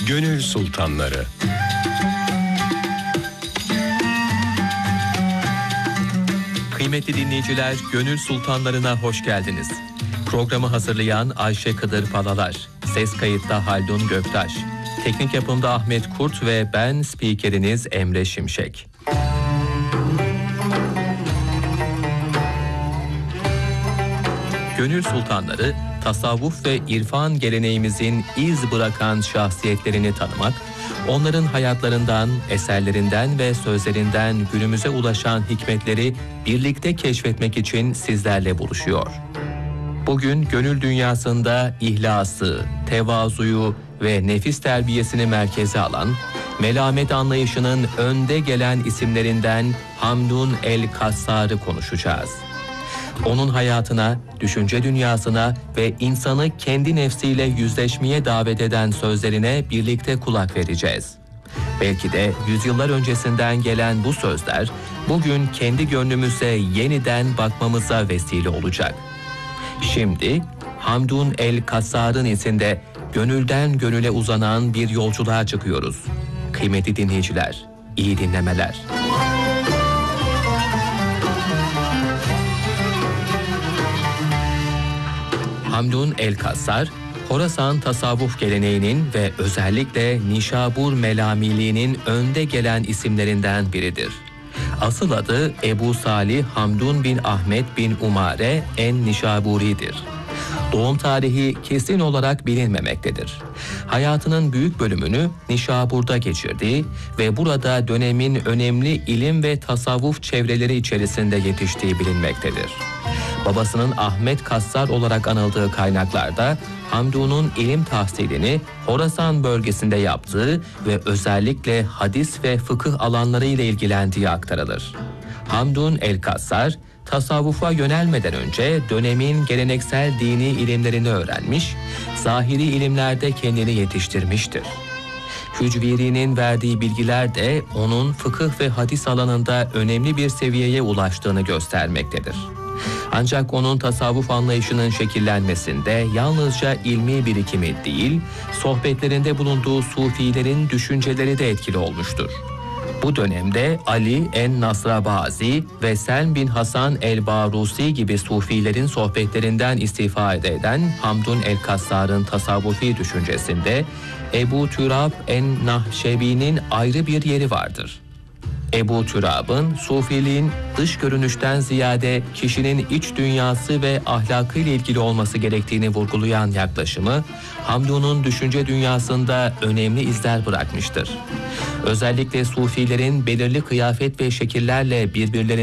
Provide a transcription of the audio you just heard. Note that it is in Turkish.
Gönül Sultanları. Kıymetli dinleyiciler, Gönül Sultanlarına hoş geldiniz. Programı hazırlayan Ayşe Kıdır Palalar, ses kayıtta Haldun Göktaş, teknik yapımda Ahmet Kurt ve ben spikeriniz Emre Şimşek. Gönül Sultanları, tasavvuf ve irfan geleneğimizin iz bırakan şahsiyetlerini tanımak, onların hayatlarından, eserlerinden ve sözlerinden günümüze ulaşan hikmetleri birlikte keşfetmek için sizlerle buluşuyor. Bugün gönül dünyasında ihlası, tevazuyu ve nefis terbiyesini merkeze alan, melamet anlayışının önde gelen isimlerinden Hamdun el-Kassar'ı konuşacağız. Onun hayatına, düşünce dünyasına ve insanı kendi nefsiyle yüzleşmeye davet eden sözlerine birlikte kulak vereceğiz. Belki de yüzyıllar öncesinden gelen bu sözler bugün kendi gönlümüze yeniden bakmamıza vesile olacak. Şimdi Hamdun el-Kassar'ın izinde gönülden gönüle uzanan bir yolculuğa çıkıyoruz. Kıymetli dinleyiciler, iyi dinlemeler. Hamdun el-Kassar, Horasan tasavvuf geleneğinin ve özellikle Nişabur melamiliğinin önde gelen isimlerinden biridir. Asıl adı Ebu Salih Hamdun bin Ahmet bin Umare en-Nişaburi'dir. Doğum tarihi kesin olarak bilinmemektedir. Hayatının büyük bölümünü Nişabur'da geçirdiği ve burada dönemin önemli ilim ve tasavvuf çevreleri içerisinde yetiştiği bilinmektedir. Babasının Ahmet Kassar olarak anıldığı kaynaklarda Hamdun'un ilim tahsilini Horasan bölgesinde yaptığı ve özellikle hadis ve fıkıh alanları ile ilgilendiği aktarılır. Hamdun el-Kassar, tasavvufa yönelmeden önce dönemin geleneksel dini ilimlerini öğrenmiş, zahiri ilimlerde kendini yetiştirmiştir. Hücviri'nin verdiği bilgiler de onun fıkıh ve hadis alanında önemli bir seviyeye ulaştığını göstermektedir. Ancak onun tasavvuf anlayışının şekillenmesinde yalnızca ilmi birikimi değil, sohbetlerinde bulunduğu sufilerin düşünceleri de etkili olmuştur. Bu dönemde Ali en-Nasrabazi ve Selm bin Hasan el-Barusi gibi sufilerin sohbetlerinden istifade eden Hamdun el-Kassar'ın tasavvufi düşüncesinde Ebu Türab en-Nahşebi'nin ayrı bir yeri vardır. Ebu Türab'ın sufiliğin dış görünüşten ziyade kişinin iç dünyası ve ahlakıyla ilgili olması gerektiğini vurgulayan yaklaşımı Hamdun'un düşünce dünyasında önemli izler bırakmıştır. Özellikle sufilerin belirli kıyafet ve şekillerle birbirlerine